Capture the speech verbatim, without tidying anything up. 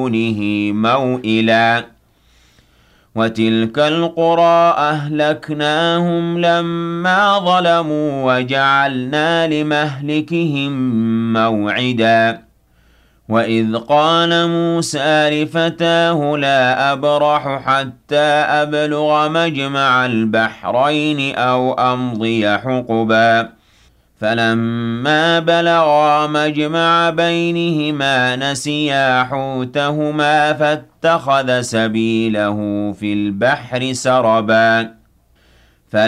دونه موئلا وتلك القرى أهلكناهم لما ظلموا وجعلنا لمهلكهم موعدا وإذ قال موسى لفتاه لا أبرح حتى أبلغ مجمع البحرين أو أمضي حقبا فلما بلغا مجمع بينهما نسيا حوتهما فاتخذ سبيله في البحر سربا